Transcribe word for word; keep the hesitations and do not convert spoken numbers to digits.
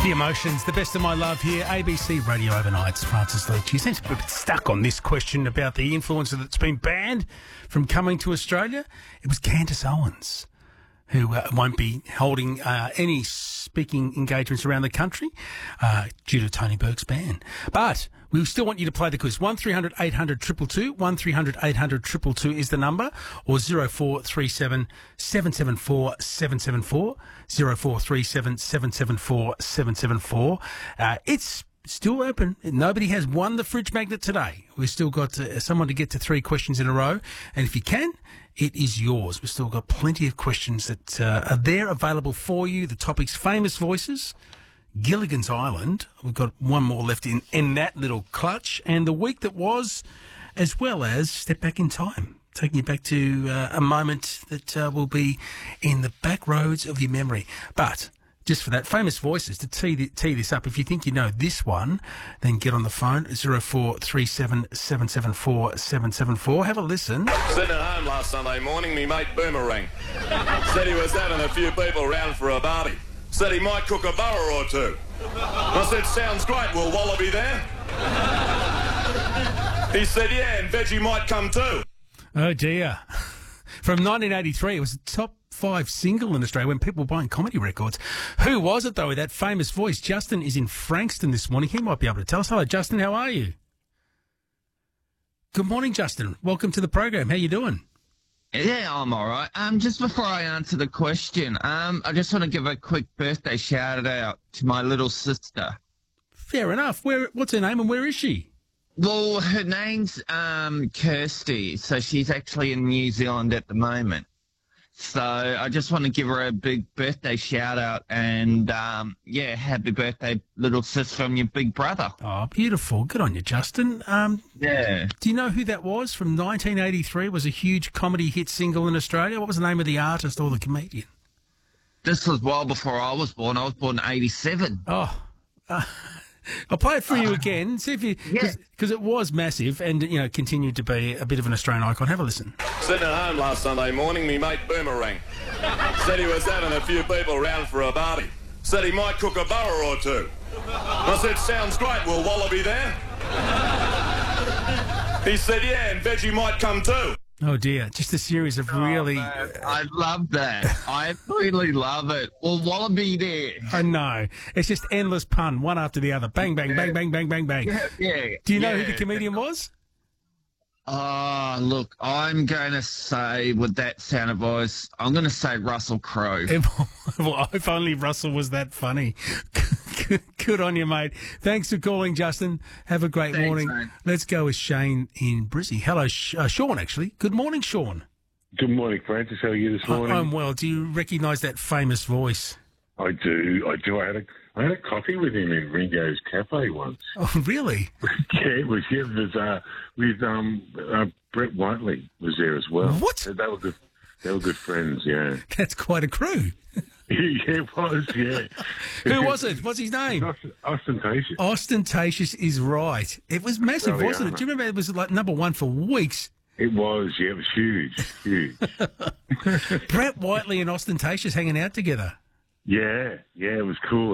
The Emotions, the best of my love here, A B C Radio Overnights. Francis Leach. You seem to be a bit stuck on this question about the influencer that's been banned from coming to Australia. It was Candace Owens, who uh, won't be holding uh, any speaking engagements around the country uh, due to Tony Burke's ban. But we still want you to play the quiz. one three hundred eight hundred two two two, one three hundred eight hundred two two two is the number, or zero four three seven seven seven four seven seven four, zero four three seven seven seven four seven seven four. Uh, it's still open. Nobody has won the fridge magnet today. We've still got uh, someone to get to three questions in a row. And if you can, it is yours. We've still got plenty of questions that uh, are there available for you. The topic's famous voices, Gilligan's Island. We've got one more left in, in that little clutch. And the week that was, as well as Step Back in Time, taking you back to uh, a moment that uh, will be in the back roads of your memory. But just for that, famous voices, to tee, the, tee this up, if you think you know this one, then get on the phone, zero four three seven seven seven four seven seven four. Have a listen. Sitting at home last Sunday morning, me mate Boomerang said he was having a few people round for a party. Said he might cook a burger or two. I said, sounds great, will Wallaby there? He said, yeah, and Veggie might come too. Oh, dear. From nineteen eighty-three, it was a top five single in Australia when people were buying comedy records. Who was it, though, with that famous voice? Justin is in Frankston this morning. He might be able to tell us. Hello, Justin. How are you? Good morning, Justin. Welcome to the program. How you doing? Yeah, I'm all right. Um, just before I answer the question, um, I just want to give a quick birthday shout-out to my little sister. Fair enough. Where? What's her name and where is she? Well, her name's um, Kirsty, so she's actually in New Zealand at the moment. So I just want to give her a big birthday shout-out and, um, yeah, happy birthday, little sis from your big brother. Oh, beautiful. Good on you, Justin. Um, yeah. Do you know who that was from nineteen eighty-three? It was a huge comedy hit single in Australia. What was the name of the artist or the comedian? This was well before I was born. I was born in eighty-seven. Oh, uh, I'll play it for you again. See if you, because yeah. it was massive and, you know, continued to be a bit of an Australian icon. Have a listen. Sitting at home last Sunday morning, me mate Boomerang said he was having a few people round for a party. Said he might cook a burger or two. I said, sounds great, will Wallaby there? He said, yeah, and Veggie might come too. Oh, dear. Just a series of really... Oh, I love that. I really love it. Well, Wallaby there. I know. It's just endless pun, one after the other. Bang, bang, bang, bang, bang, bang, bang. Yeah, yeah. Do you know yeah. who the comedian was? Oh, look, I'm going to say, with that sound of voice, I'm going to say Russell Crowe. Well, if only Russell was that funny. Good on you, mate. Thanks for calling, Justin. Have a great Thanks, morning. mate. Let's go with Shane in Brizzy. Hello, Sh- uh, Sean, actually. Good morning, Sean. Good morning, Francis. How are you this morning? I'm well. Do you recognise that famous voice? I do. I do. I had a I had a coffee with him in Ringo's Cafe once. Oh, really? yeah, it was. Yeah, it was uh, with um, uh, Brett Whiteley was there as well. What? So they were good. They were good friends. Yeah. That's quite a crew. yeah, it was. Yeah. Who was it? What's his name? Ost- ostentatious. Ostentatious is right. It was massive, Really wasn't it? are. Do you remember it was like number one for weeks? It was. Yeah, it was huge. Huge. Brett Whiteley and Ostentatious hanging out together. yeah. Yeah, it was cool.